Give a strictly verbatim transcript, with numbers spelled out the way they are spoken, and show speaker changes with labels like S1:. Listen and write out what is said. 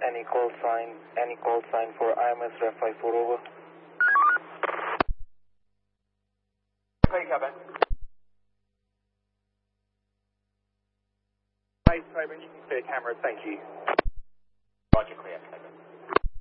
S1: Any call sign, any call sign for I M S Ref five four over.
S2: Clear cabin. Base, Cobra, you can clear camera, thank you. Roger, clear.